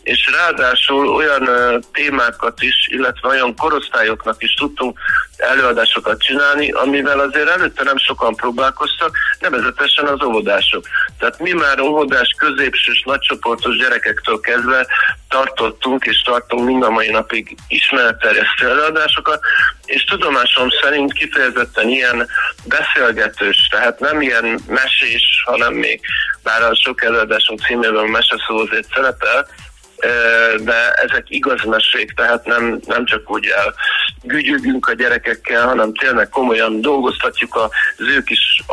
és ráadásul olyan témákat is, illetve olyan korosztályoknak is tudtunk előadásokat csinálni, amivel azért előtte nem sokan próbálkoztak, nevezetesen az óvodások. Tehát mi már óvodás, középsős, nagycsoportos gyerekektől kezdve tartottunk és tartunk mind a mai napig ismeretterjesztő előadásokat, és tudomásom szerint kifejezetten ilyen beszélgetős, tehát nem ilyen mesés, hanem még bár a sok előadásunk címében meseszó azért szerepel, de ezek igaz mesék, tehát nem csak úgy gügyögünk a gyerekekkel, hanem tényleg komolyan dolgoztatjuk az ő kis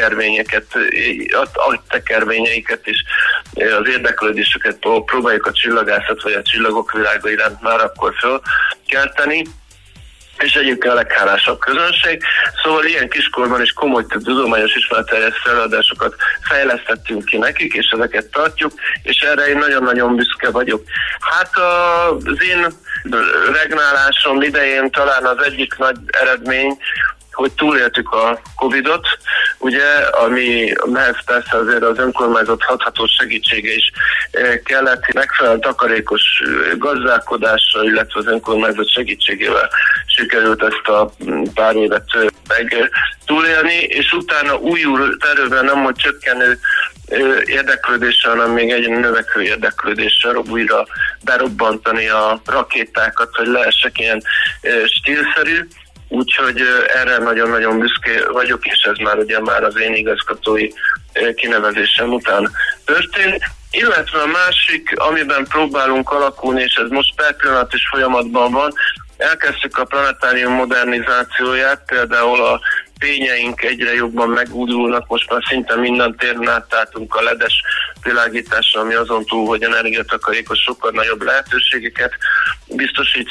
agytekervényeiket és az érdeklődésüket próbáljuk a csillagászat vagy a csillagok világa iránt már akkor fölkelteni, és egyébként a leghálásabb közönség. Szóval ilyen kiskorban is komoly tudományos ismeretterjesztő előadásokat fejlesztettünk ki nekik, és ezeket tartjuk, és erre én nagyon-nagyon büszke vagyok. Hát az én regnálásom idején talán az egyik nagy eredmény, hogy túléltük a Covid-ot, ugye, amihez persze azért az önkormányzat hathatós segítsége is kellett, megfelelően takarékos gazdálkodással, illetve az önkormányzat segítségével sikerült ezt a pár évet meg túlélni, és utána újult erőben nem hogy csökkenő érdeklődéssel, hanem még egy növekvő érdeklődéssel újra berobbantani a rakétákat, hogy lehessek ilyen stílszerű. Úgyhogy erre nagyon-nagyon büszke vagyok, és ez már az én igazgatói kinevezésem után történt. Illetve a másik, amiben próbálunk alakulni, és ez most per pillanat is folyamatban van, elkezdtük a planetárium modernizációját, például a fényeink egyre jobban megújulnak, most már szinte minden téren átálltunk a LED-es világításra, ami azon túl, hogy energiatakarékos sokkal nagyobb lehetőségeket biztosít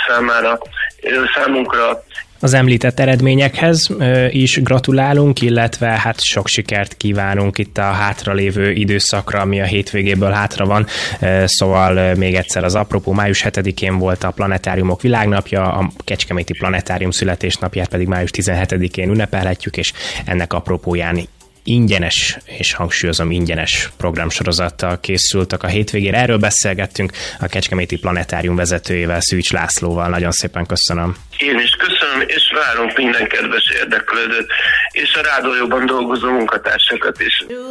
számunkra. Az említett eredményekhez is gratulálunk, illetve hát sok sikert kívánunk itt a hátralévő időszakra, ami a hétvégéből hátra van. Szóval még egyszer az apropó, május 7-én volt a Planetáriumok világnapja, a Kecskeméti Planetárium születésnapját pedig május 17-én ünnepelhetjük, és ennek apropóján ingyenes, és hangsúlyozom, ingyenes programsorozattal készültek a hétvégére. Erről beszélgettünk a Kecskeméti Planetárium vezetőjével, Szűcs Lászlóval. Nagyon szépen köszönöm. Én is köszönöm, és várunk minden kedves érdeklődőt, és a rádióban dolgozó munkatársakat is.